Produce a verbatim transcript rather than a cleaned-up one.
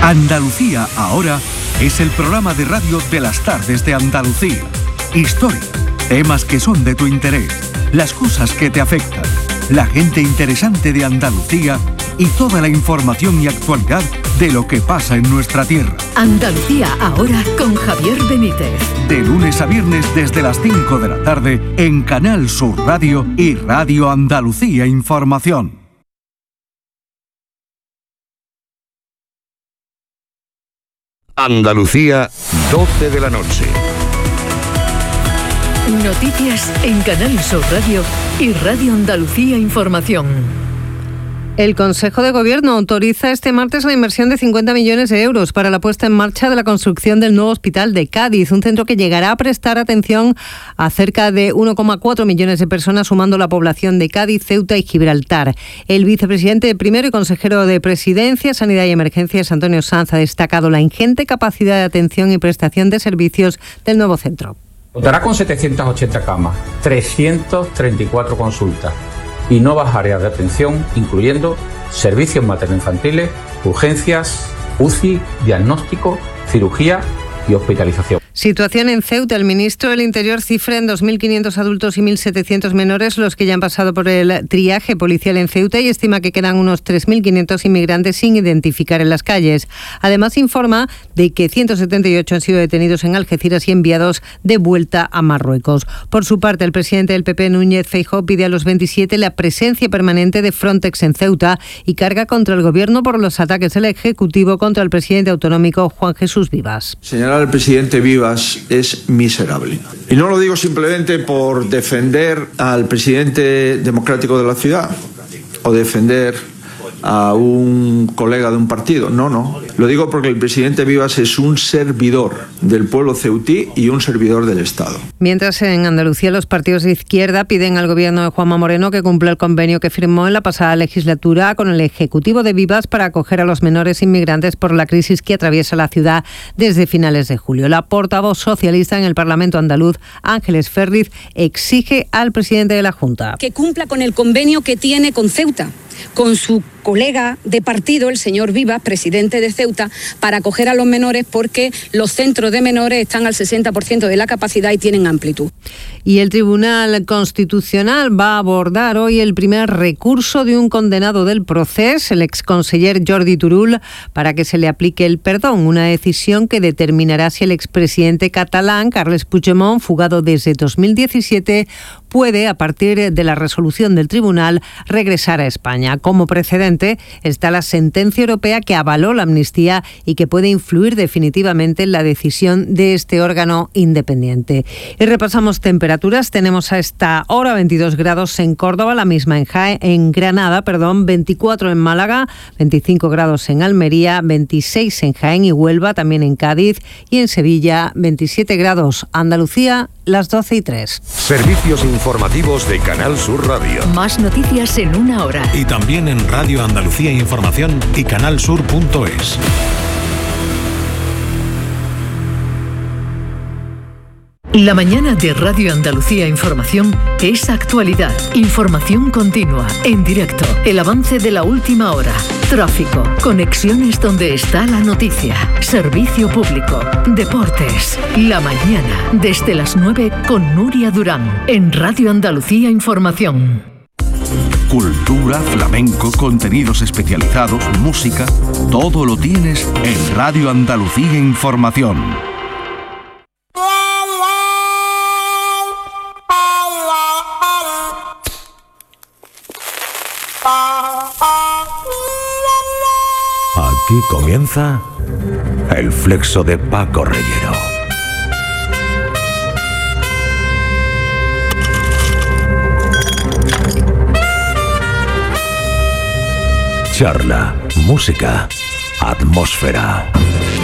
Andalucía Ahora es el programa de radio de las tardes de Andalucía. Historia, temas que son de tu interés, las cosas que te afectan, la gente interesante de Andalucía y toda la información y actualidad de lo que pasa en nuestra tierra. Andalucía Ahora con Javier Benítez. De lunes a viernes desde las cinco de la tarde en Canal Sur Radio y Radio Andalucía Información. Andalucía, doce de la noche. Noticias en Canal Sur Radio y Radio Andalucía Información. El Consejo de Gobierno autoriza este martes la inversión de cincuenta millones de euros para la puesta en marcha de la construcción del nuevo hospital de Cádiz, un centro que llegará a prestar atención a cerca de uno coma cuatro millones de personas, sumando la población de Cádiz, Ceuta y Gibraltar. El vicepresidente primero y consejero de Presidencia, Sanidad y Emergencias, Antonio Sanz, ha destacado la ingente capacidad de atención y prestación de servicios del nuevo centro. Contará con setecientas ochenta camas, trescientas treinta y cuatro consultas y nuevas áreas de atención, incluyendo servicios materno-infantiles, urgencias, U C I, diagnóstico, cirugía y hospitalización. Situación en Ceuta. El ministro del Interior cifra en dos mil quinientos adultos y mil setecientos menores los que ya han pasado por el triaje policial en Ceuta y estima que quedan unos tres mil quinientos inmigrantes sin identificar en las calles. Además, informa de que ciento setenta y ocho han sido detenidos en Algeciras y enviados de vuelta a Marruecos. Por su parte, el presidente del P P, Núñez Feijóo, pide a los veintisiete la presencia permanente de Frontex en Ceuta y carga contra el gobierno por los ataques del Ejecutivo contra el presidente autonómico Juan Jesús Vivas. Señalar al presidente Vivas es miserable. Y no lo digo simplemente por defender al presidente democrático de la ciudad o defender a un colega de un partido. No, no. Lo digo porque el presidente Vivas es un servidor del pueblo ceutí y un servidor del Estado. Mientras en Andalucía los partidos de izquierda piden al gobierno de Juanma Moreno que cumpla el convenio que firmó en la pasada legislatura con el Ejecutivo de Vivas para acoger a los menores inmigrantes por la crisis que atraviesa la ciudad desde finales de julio. La portavoz socialista en el Parlamento andaluz, Ángeles Ferriz, exige al presidente de la Junta que cumpla con el convenio que tiene con Ceuta, con su colega de partido, el señor Vivas, presidente de Ceuta, para acoger a los menores porque los centros de menores están al sesenta por ciento de la capacidad y tienen amplitud. Y el Tribunal Constitucional va a abordar hoy el primer recurso de un condenado del Procés, el exconseller Jordi Turull, para que se le aplique el perdón, una decisión que determinará si el expresidente catalán, Carles Puigdemont, fugado desde dos mil diecisiete, puede, a partir de la resolución del tribunal, regresar a España. Como precedente está la sentencia europea que avaló la amnistía y que puede influir definitivamente en la decisión de este órgano independiente. Y repasamos temperaturas. Tenemos a esta hora veintidós grados en Córdoba, la misma en, Jaén, en Granada, perdón, veinticuatro en Málaga, veinticinco grados en Almería, veintiséis en Jaén y Huelva, también en Cádiz y en Sevilla, veintisiete grados. Andalucía, las doce y tres. Servicios informativos de Canal Sur Radio. Más noticias en una hora. Y también en Radio Andalucía Información y canalsur punto es. La mañana de Radio Andalucía Información es actualidad, información continua, en directo, el avance de la última hora, tráfico, conexiones donde está la noticia, servicio público, deportes. La mañana, desde las nueve con Nuria Durán, en Radio Andalucía Información. Cultura, flamenco, contenidos especializados, música, todo lo tienes en Radio Andalucía Información. Aquí comienza el flexo de Paco Reyero. Charla, música, atmósfera.